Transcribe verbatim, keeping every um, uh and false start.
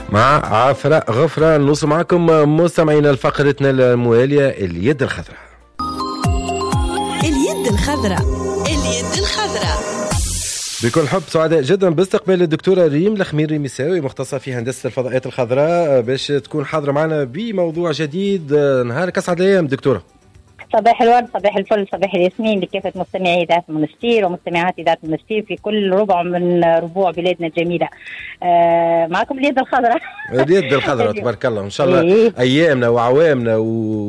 مع عفراء غفران. نوصل معكم مستمعينا لفقرتنا الموالية اليد الخضراء. اليد الخضراء. اليد الخضراء. بكل حب سعداء جدا باستقبال الدكتورة ريم الخميري مساوي مختصة في هندسة الفضاءات الخضراء باش تكون حاضرة معنا بموضوع جديد. نهارك أسعد الأيام دكتورة. صباح الورد، صباح الفل، صباح الياسمين لكافة مستمعي إذاعة منستير ومستمعات إذاعة منستير في كل ربع من ربوع بلادنا الجميلة. آه معكم اليد الخضراء. اليد الخضراء تبارك الله، إن شاء الله أيامنا وعوامنا و